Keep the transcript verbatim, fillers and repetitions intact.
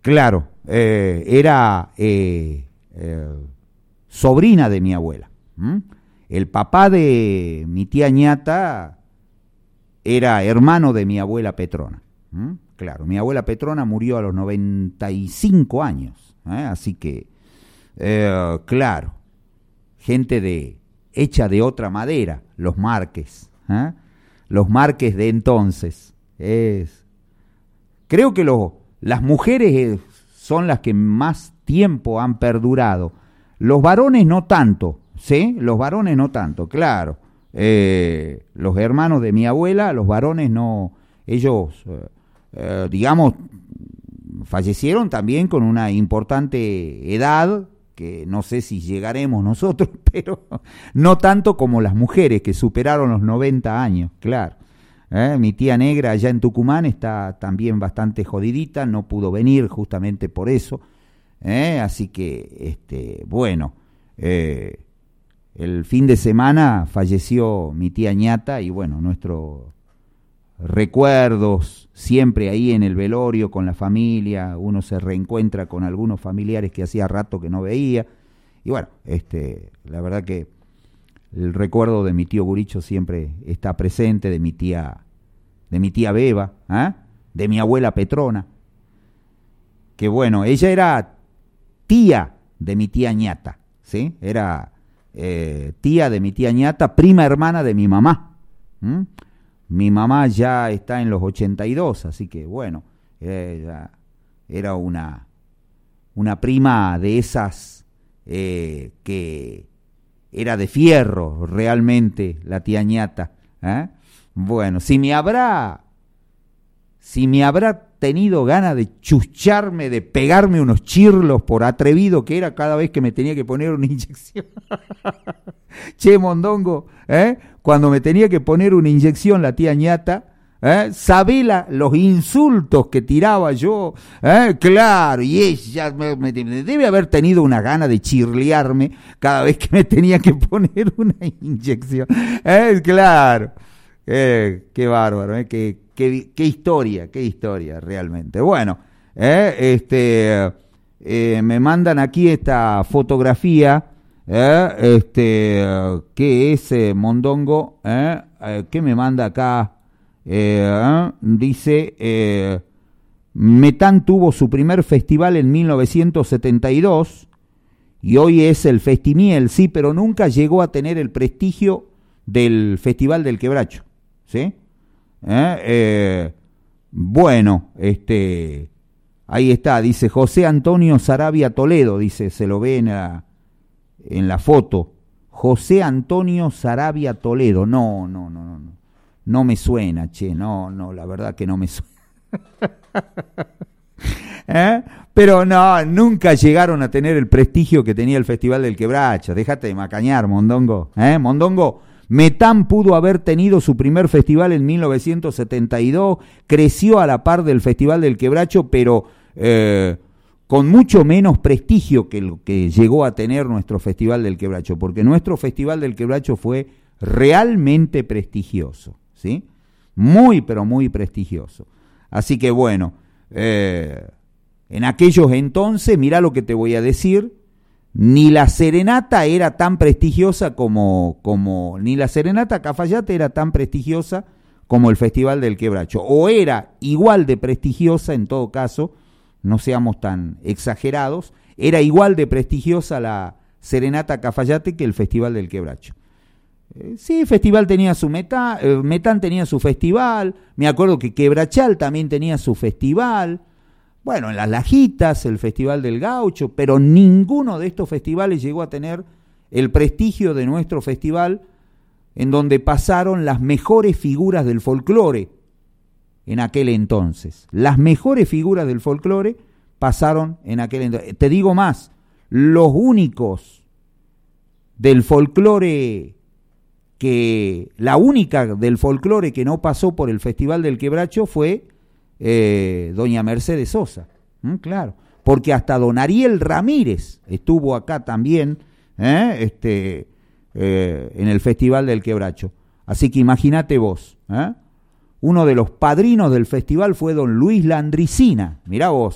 claro, eh, era eh, eh, sobrina de mi abuela. ¿Mm? El papá de mi tía ñata era hermano de mi abuela Petrona. ¿Mm? Claro, mi abuela Petrona murió a los noventa y cinco años, ¿eh? Así que, eh, claro, gente de hecha de otra madera, los Márquez, ¿eh? Los Márquez de entonces. Es, creo que los, las mujeres son las que más tiempo han perdurado, los varones no tanto, ¿sí? Los varones no tanto, claro. Eh, los hermanos de mi abuela, los varones no, ellos, eh, eh, digamos, fallecieron también con una importante edad, que no sé si llegaremos nosotros, pero no tanto como las mujeres que superaron los noventa años, claro. Eh, mi tía negra allá en Tucumán está también bastante jodidita, no pudo venir justamente por eso, eh, así que, este, bueno, eh, el fin de semana falleció mi tía ñata y bueno, nuestros recuerdos siempre ahí en el velorio con la familia, uno se reencuentra con algunos familiares que hacía rato que no veía y bueno, este, la verdad que el recuerdo de mi tío Guricho siempre está presente, de mi tía, de mi tía Beba, ¿eh? De mi abuela Petrona, que bueno, ella era tía de mi tía ñata, ¿sí? Era eh, tía de mi tía ñata, prima hermana de mi mamá. ¿Mm? Mi mamá ya está en los ochenta y dos, así que bueno, ella era una, una prima de esas eh, que era de fierro realmente, la tía ñata, ¿eh? Bueno, si me habrá, si me habrá tenido ganas de chucharme, de pegarme unos chirlos por atrevido que era cada vez que me tenía que poner una inyección. Che, mondongo, ¿eh? Cuando me tenía que poner una inyección la tía ñata, ¿eh? Sabé la, los insultos que tiraba yo, ¿eh? Claro, y ella me, me, debe haber tenido una gana de chirlearme cada vez que me tenía que poner una inyección, ¿eh? Claro, eh, qué bárbaro, ¿eh? qué, qué, qué historia, qué historia realmente. Bueno, ¿eh? este, eh, me mandan aquí esta fotografía, ¿eh? este, ¿qué es eh, mondongo? ¿Eh? Eh, ¿Qué me manda acá? Eh, ¿eh? Dice, eh, Metán tuvo su primer festival en mil novecientos setenta y dos y hoy es el Festimiel, sí, pero nunca llegó a tener el prestigio del Festival del Quebracho, ¿sí? ¿Eh? Eh, bueno, este, ahí está, dice José Antonio Sarabia Toledo, dice, se lo ve en la, en la foto, José Antonio Sarabia Toledo, no, no, no, no, no. No me suena, che, no, no, la verdad que no me suena. ¿Eh? Pero no, nunca llegaron a tener el prestigio que tenía el Festival del Quebracho. Déjate de macañar, mondongo. ¿Eh? Mondongo, Metán pudo haber tenido su primer festival en mil novecientos setenta y dos, creció a la par del Festival del Quebracho, pero eh, con mucho menos prestigio que lo que llegó a tener nuestro Festival del Quebracho, porque nuestro Festival del Quebracho fue realmente prestigioso. ¿Sí? Muy, pero muy prestigioso. Así que bueno, eh, en aquellos entonces, mirá lo que te voy a decir, ni la serenata era tan prestigiosa como, como ni la serenata Cafayate era tan prestigiosa como el Festival del Quebracho, o era igual de prestigiosa en todo caso, no seamos tan exagerados, era igual de prestigiosa la serenata Cafayate que el Festival del Quebracho. Sí, festival tenía su meta, eh, Metán tenía su festival, me acuerdo que Quebrachal también tenía su festival, bueno, en Las Lajitas, el Festival del Gaucho, pero ninguno de estos festivales llegó a tener el prestigio de nuestro festival, en donde pasaron las mejores figuras del folclore en aquel entonces. Las mejores figuras del folclore pasaron en aquel entonces. Te digo más, los únicos del folclore que la única del folclore que no pasó por el Festival del Quebracho fue eh, doña Mercedes Sosa, ¿Mm? Claro, porque hasta don Ariel Ramírez estuvo acá también, ¿eh? este, eh, en el Festival del Quebracho. Así que imagínate vos, ¿eh? Uno de los padrinos del festival fue don Luis Landricina, mirá vos,